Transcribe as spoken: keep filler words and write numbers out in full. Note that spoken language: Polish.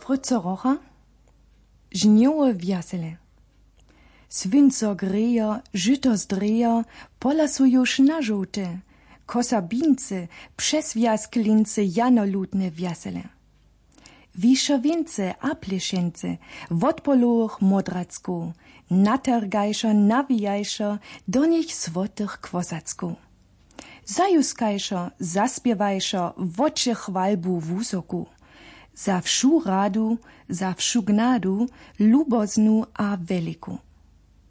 Fryco Rocha, Żniowe wjasele. Swinco greja, żyto zdreja, pola su już na żółte, kosabince, przez wjasklince janolutne wjasele. Wiszowince a plešence, wodpoluch modracku, natargajsza, nawijajsza, do nich swotych kwozacku. Zajuskajsza, zaspiewajsza, wocze chwalbu wusoku. Za wšu radu, za wšu gnadu, luboznu a veliku.